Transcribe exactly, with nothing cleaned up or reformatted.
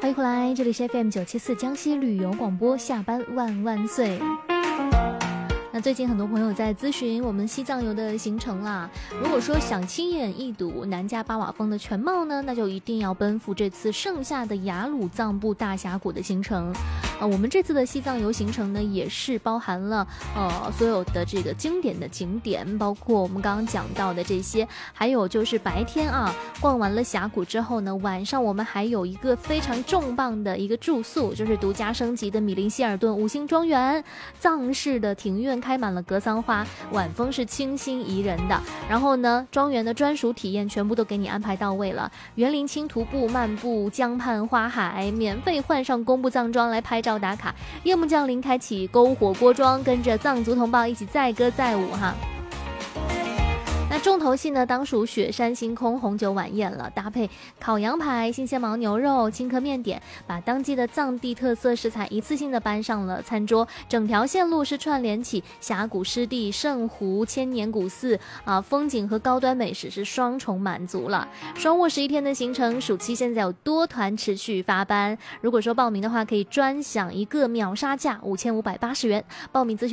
欢迎回来，这里是 F M 九七四江西旅游广播，下班万万岁。那最近很多朋友在咨询我们西藏游的行程啦。如果说想亲眼一睹南迦巴瓦峰的全貌呢，那就一定要奔赴这次盛夏的雅鲁藏布大峡谷的行程。呃，我们这次的西藏游行程呢，也是包含了呃所有的这个经典的景点，包括我们刚刚讲到的这些，还有就是白天啊逛完了峡谷之后呢，晚上我们还有一个非常重磅的一个住宿，就是独家升级的米林希尔顿五星庄园，藏式的庭院开满了格桑花，晚风是清新宜人的。然后呢，庄园的专属体验全部都给你安排到位了，园林轻徒步漫步江畔花海，免费换上工布藏装来拍照打卡，夜幕降临开启篝火锅庄，跟着藏族同胞一起载歌载舞哈。那重头戏呢，当属雪山星空红酒晚宴了，搭配烤羊排、新鲜牦牛肉、青稞面点，把当季的藏地特色食材一次性的搬上了餐桌。整条线路是串联起峡谷湿地、圣湖、千年古寺啊，风景和高端美食是双重满足了。双卧十一天的行程，暑期现在有多团持续发班，如果说报名的话，可以专享一个秒杀价五千五百八十元。报名咨询